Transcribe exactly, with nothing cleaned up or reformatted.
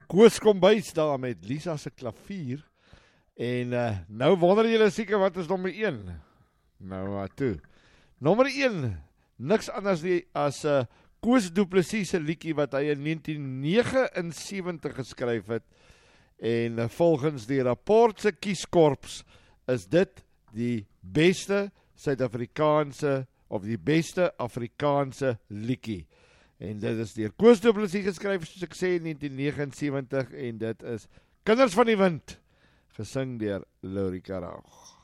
Koos Kombuis daar met Lisa se klavier. En uh, nou wonder julle seker wat is nommer een. Nou wat toe. Nommer een, niks anders nie as 'n uh, Koos Du Plessis se liedjie wat hy in negentien negenensewentig geskryf het. En uh, volgens die rapport se kieskorps is dit die beste Suid-Afrikaanse of die beste Afrikaanse liedjie. En dit is deur Koos Du Plessis geskryf, soos ek sê, in negentien negenensewentig, en dit is Kinders van die Wind, gesing deur Laurie Karel.